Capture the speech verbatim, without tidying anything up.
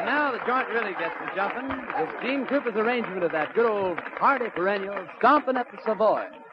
now the joint really gets to jumping with Gene Cooper's arrangement of that good old hearty perennial, Stompin' at the Savoy.